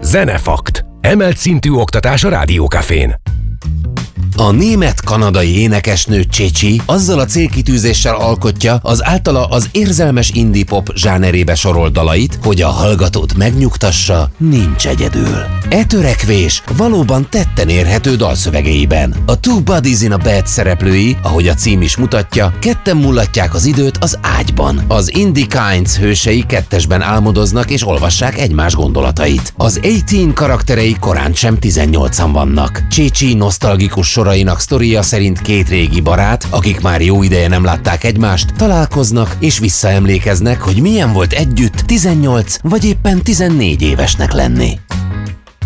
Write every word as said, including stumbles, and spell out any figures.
Zenefakt. Emelt szintű oktatás a Rádiókafén. A német-kanadai énekesnő Csécsi azzal a célkitűzéssel alkotja az általa az érzelmes indie pop zsánerébe sorolt dalait, hogy a hallgatót megnyugtassa, nincs egyedül. E törekvés valóban tetten érhető dalszövegeiben. A Two Bodies in a Bed szereplői, ahogy a cím is mutatja, ketten mullatják az időt az ágyban. Az Indie Kinds hősei kettesben álmodoznak és olvassák egymás gondolatait. Az tizenegy karakterei korán sem tizennyolcan vannak. Csécsi nosztalgikus sorainak sztoria szerint két régi barát, akik már jó ideje nem látták egymást, találkoznak és visszaemlékeznek, hogy milyen volt együtt tizennyolc vagy éppen tizennégy évesnek lenni.